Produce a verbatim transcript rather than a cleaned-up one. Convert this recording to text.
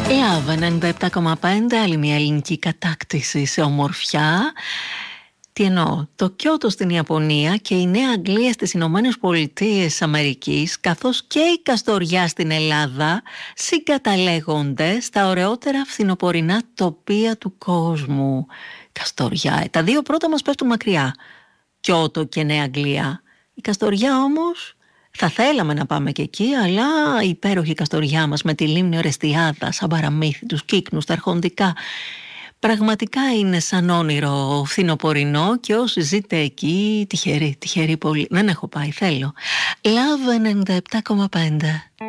Λαβ ενενήντα επτά κόμμα πέντε, άλλη μια ελληνική κατάκτηση σε ομορφιά. Τι εννοώ, το Κιώτο στην Ιαπωνία και η Νέα Αγγλία στις Ηνωμένες Πολιτείες Αμερικής, καθώς και η Καστοριά στην Ελλάδα, συγκαταλέγονται στα ωραιότερα φθινοπορεινά τοπία του κόσμου. Καστοριά, τα δύο πρώτα μας πέφτουν μακριά, Κιώτο και Νέα Αγγλία. Η Καστοριά όμως, θα θέλαμε να πάμε και εκεί, αλλά η υπέροχη Καστοριά μας με τη λίμνη Ορεστιάδα, σαν παραμύθι, τους κύκνους, τα αρχοντικά, πραγματικά είναι σαν όνειρο φθινοπορεινό και όσοι ζείτε εκεί, τυχεροί, τυχεροί πολύ. Δεν έχω πάει, θέλω. Λαβ ενενήντα επτά κόμμα πέντε.